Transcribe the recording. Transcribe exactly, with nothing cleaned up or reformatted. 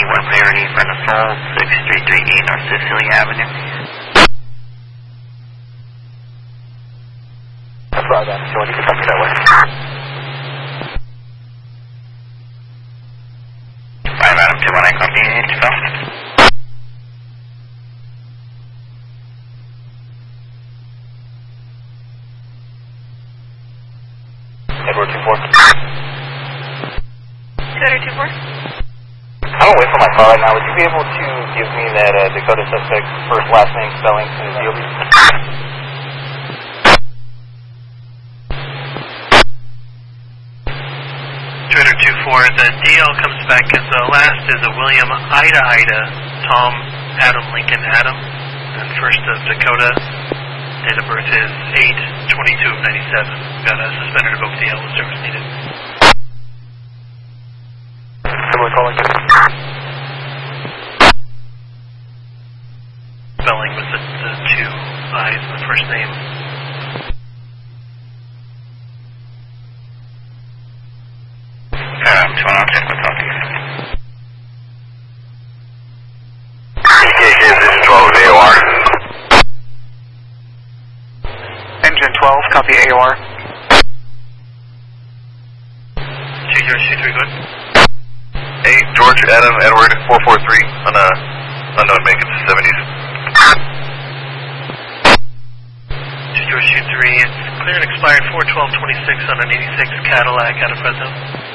one priority for the Soul, six three three eight North Cecilia Avenue. That's right, man. So you can come that way. five Adam two one nine, copy, to go. Edward two four. Edward two four. I'm away from my car right now. Would you be able to give me that uh, Dakota suspect's first, last name, spelling, and his deal? Edward two four, the D L comes back as the last is a William Ida Ida, Tom Adam Lincoln Adam, and first of Dakota. Date of birth is eight twenty-two of ninety-seven. Got a suspended revoked D L with service needed. Similar calling. Spelling with the, the two I's in the first name. Um, two one zero, check, copy. P K K Engine twelve A O R. Engine twelve, copy A O R. two zero two three, good. Hey, George, Adam, Edward, four four three on a unknown make it to seventies. two zero two three, it's clear and expired four twelve twenty-six on an eighty-six Cadillac out of Fresno.